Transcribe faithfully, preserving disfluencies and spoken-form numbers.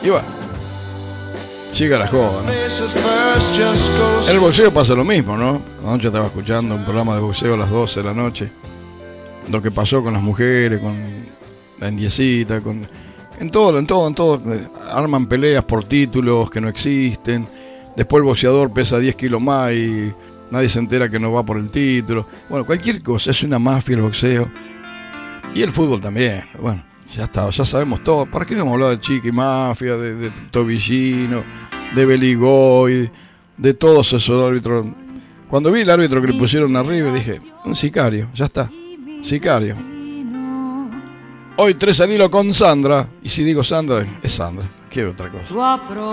Y bueno, siga la joda, ¿no? En el boxeo pasa lo mismo, ¿no? Anoche estaba escuchando un programa de boxeo a las doce de la noche. Lo que pasó con las mujeres, con la indiecita, con... En todo, en todo, en todo. Arman peleas por títulos que no existen. Después el boxeador pesa diez kilos más y nadie se entera que no va por el título. Bueno, cualquier cosa, es una mafia el boxeo. Y el fútbol también. Bueno, ya está, ya sabemos todo. ¿Para qué vamos a hablar de Chiqui Mafia, de, de Tobillino, de Beligoy, de todos esos árbitros? Cuando vi el árbitro que le pusieron arriba, dije, un sicario, ya está, sicario. Hoy tres al hilo con Sandra. Y si digo Sandra, es Sandra. ¿Qué otra cosa?